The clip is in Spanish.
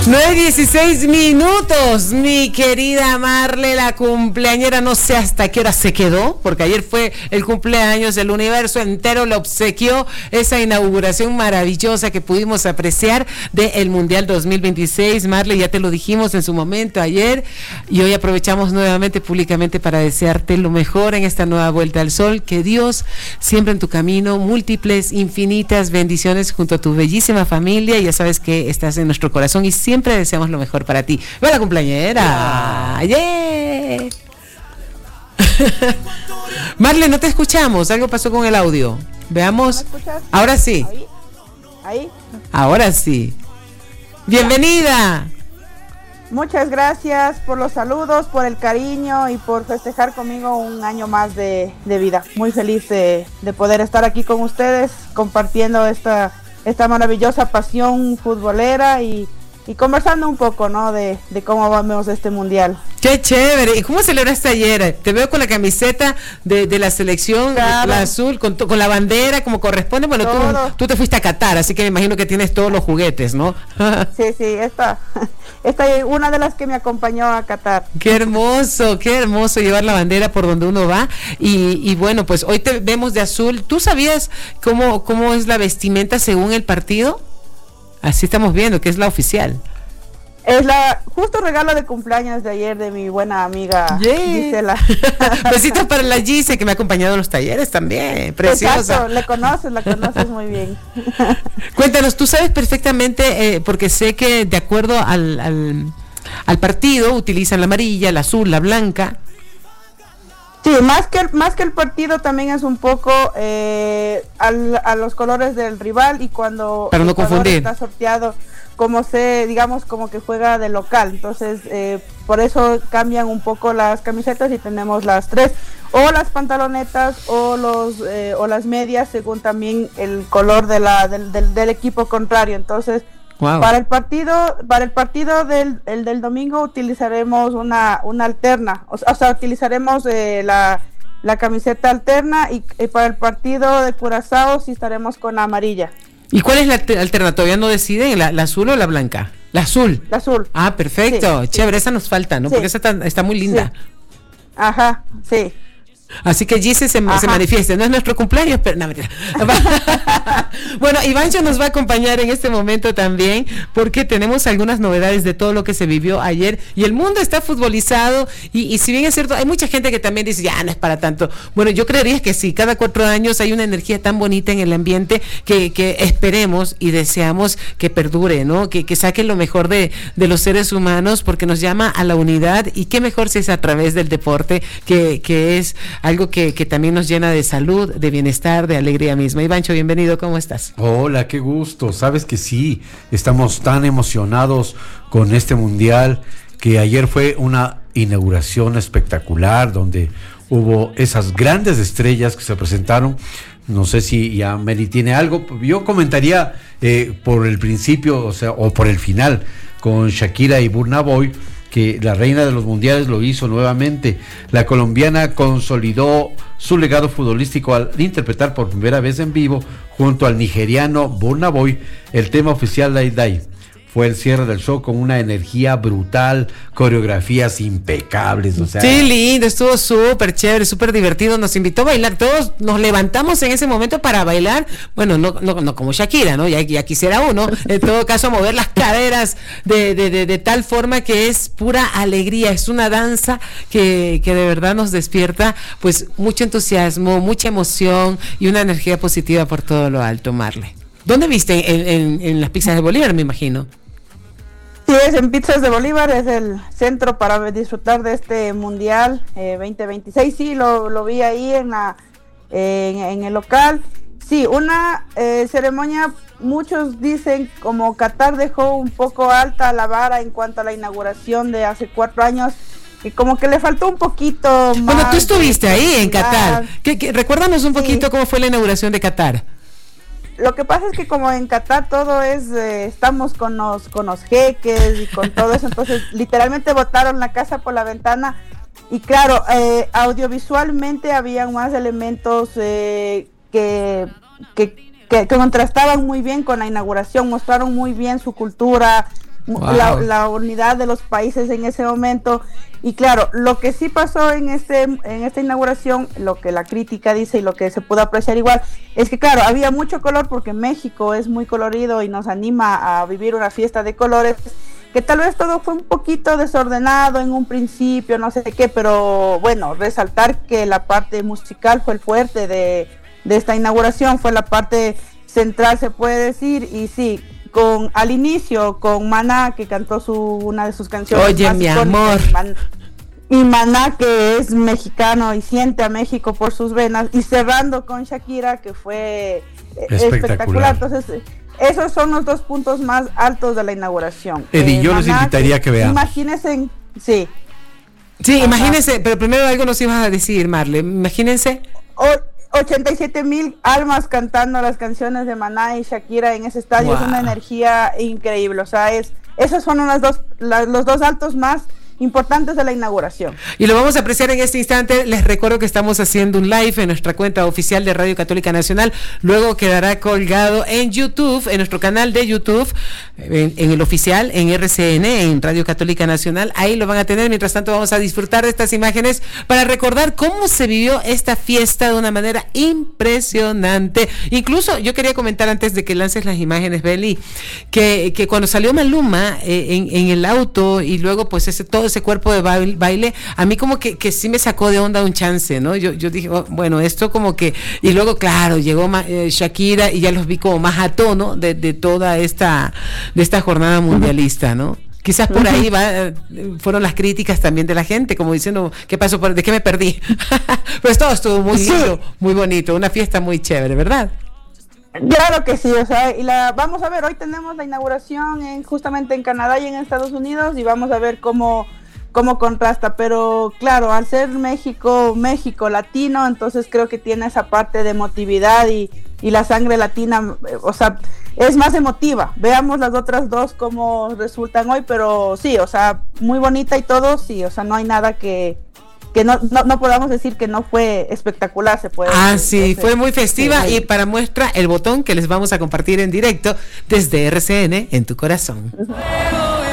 9:16, mi querida Marle, la cumpleañera, no sé hasta qué hora se quedó, porque ayer fue el cumpleaños, el universo entero le obsequió esa inauguración maravillosa que pudimos apreciar del Mundial 2026. Marle, ya te lo dijimos en su momento ayer, y hoy aprovechamos nuevamente públicamente para desearte lo mejor en esta nueva vuelta al sol, que Dios siempre en tu camino, múltiples, infinitas bendiciones junto a tu bellísima familia. Ya sabes que estás en nuestro corazón y siempre deseamos lo mejor para ti. ¡Hola, cumpleañera! ¡Yeah! Marle, no te escuchamos. Algo pasó con el audio. Veamos. ¿Me escuchas? Ahora sí. ¿Ahí? Ahora sí. ¡Bienvenida! Muchas gracias por los saludos, por el cariño y por festejar conmigo un año más de vida. Muy feliz de poder estar aquí con ustedes, compartiendo esta maravillosa pasión futbolera y conversando un poco, ¿no? De cómo vamos este mundial. ¡Qué chévere! ¿Y cómo celebraste ayer? Te veo con la camiseta de la selección, claro, la azul, con la bandera, como corresponde. Bueno, tú te fuiste a Qatar, así que me imagino que tienes todos los juguetes, ¿no? Sí, esta es una de las que me acompañó a Qatar. ¡Qué hermoso llevar la bandera por donde uno va! Y bueno, pues hoy te vemos de azul. ¿Tú sabías cómo es la vestimenta según el partido? Así estamos viendo, que es la oficial. Es justo regalo de cumpleaños de ayer de mi buena amiga Gisela. Besitos para la Gise, que me ha acompañado en los talleres también. Preciosa. Exacto, la conoces muy bien. Cuéntanos, tú sabes perfectamente, porque sé que de acuerdo al partido utilizan la amarilla, la azul, la blanca. Sí, más que el partido también es un poco a los colores del rival, y cuando para no confundir, está sorteado como que juega de local, entonces por eso cambian un poco las camisetas y tenemos las tres, o las pantalonetas o las medias según también el color del equipo contrario. Entonces wow, para el partido del domingo utilizaremos una alterna, o sea, utilizaremos la camiseta alterna, y para el partido de Curazao sí estaremos con la amarilla. ¿Y cuál es la alterna? ¿Todavía no deciden la azul o la blanca? La azul. La azul. Ah, perfecto, sí, chévere, sí. Esa nos falta, ¿no? Sí. Porque esa está muy linda. Sí. Ajá, sí. Así que Gise se manifieste, no es nuestro cumpleaños, pero no, mentira. Bueno, Ivancho nos va a acompañar en este momento también, porque tenemos algunas novedades de todo lo que se vivió ayer, y el mundo está futbolizado, y si bien es cierto, hay mucha gente que también dice, ya no es para tanto. Bueno, yo creería que sí, cada 4 años hay una energía tan bonita en el ambiente que esperemos y deseamos que perdure, ¿no? Que saque lo mejor de los seres humanos, porque nos llama a la unidad, y qué mejor si es a través del deporte, que es algo que también nos llena de salud, de bienestar, de alegría misma. Ivancho, bienvenido, ¿cómo estás? Hola, qué gusto. Sabes que sí, estamos tan emocionados con este mundial, que ayer fue una inauguración espectacular, donde hubo esas grandes estrellas que se presentaron. No sé si ya Mary tiene algo. Yo comentaría por el principio, o por el final, con Shakira y Burna Boy, que la reina de los mundiales lo hizo nuevamente. La colombiana consolidó su legado futbolístico al interpretar por primera vez en vivo, junto al nigeriano Burna Boy, el tema oficial Dai Dai. Fue el cierre del show con una energía brutal, coreografías impecables, o sea. Sí, lindo, estuvo súper chévere, súper divertido, nos invitó a bailar, todos nos levantamos en ese momento para bailar, bueno, no como Shakira, ¿no? Ya quisiera uno, en todo caso, mover las caderas de tal forma que es pura alegría, es una danza que de verdad nos despierta, pues, mucho entusiasmo, mucha emoción y una energía positiva por todo lo alto, Marle. ¿Dónde viste? En las pizzas de Bolívar, me imagino. Sí, es en Pizzas de Bolívar, es el centro para disfrutar de este Mundial 2026. Sí, lo vi ahí en el local. Sí, una ceremonia, muchos dicen como Qatar dejó un poco alta la vara en cuanto a la inauguración de hace 4 años, y como que le faltó un poquito más. Bueno, tú estuviste ahí en Qatar. Recuérdanos un poquito cómo fue la inauguración de Qatar. Lo que pasa es que como en Qatar todo es, estamos con los jeques y con todo eso, entonces literalmente botaron la casa por la ventana, y claro, audiovisualmente habían más elementos que contrastaban muy bien con la inauguración, mostraron muy bien su cultura, la unidad de los países en ese momento. Y claro, lo que sí pasó en esta inauguración, lo que la crítica dice y lo que se pudo apreciar igual, es que claro, había mucho color porque México es muy colorido y nos anima a vivir una fiesta de colores, que tal vez todo fue un poquito desordenado en un principio, no sé qué, pero bueno, resaltar que la parte musical fue el fuerte de esta inauguración, fue la parte central, se puede decir, y sí, al inicio con Maná, que cantó una de sus canciones. Oye, mi amor. Y Maná, que es mexicano y siente a México por sus venas, y cerrando con Shakira, que fue espectacular. Entonces, esos son los dos puntos más altos de la inauguración. Eddie, yo les invitaría que vean. Imagínense, sí. Sí, imagínense, pero primero algo nos ibas a decir, Marle. Imagínense. 87,000 almas cantando las canciones de Maná y Shakira en ese estadio. Wow. Es una energía increíble. O sea, esos son los dos altos más importantes de la inauguración. Y lo vamos a apreciar en este instante. Les recuerdo que estamos haciendo un live en nuestra cuenta oficial de Radio Católica Nacional. Luego quedará colgado en YouTube, en nuestro canal de YouTube, en el oficial, en RCN, en Radio Católica Nacional. Ahí lo van a tener. Mientras tanto, vamos a disfrutar de estas imágenes para recordar cómo se vivió esta fiesta de una manera impresionante. Incluso yo quería comentar antes de que lances las imágenes, Beli, que cuando salió Maluma en el auto y luego pues todo ese cuerpo de baile, a mí como que sí me sacó de onda un chance, ¿no? Yo dije, bueno, esto como que, y luego claro, llegó Shakira y ya los vi como más a tono de toda esta jornada mundialista, ¿no? Quizás por ahí fueron las críticas también de la gente, como diciendo, ¿qué pasó? ¿De qué me perdí? Pues todo estuvo muy lindo, muy bonito, una fiesta muy chévere, ¿verdad? Claro que sí, o sea, vamos a ver, hoy tenemos la inauguración justamente en Canadá y en Estados Unidos, y vamos a ver cómo contrasta, pero claro, al ser México latino, entonces creo que tiene esa parte de emotividad y la sangre latina, o sea, es más emotiva. Veamos las otras dos cómo resultan hoy, pero sí, o sea, muy bonita y todo, sí, o sea, no hay nada que no podamos decir que no fue espectacular, se puede decir. Sí, entonces, fue muy festiva, sí. Y para muestra el botón que les vamos a compartir en directo desde RCN en tu corazón.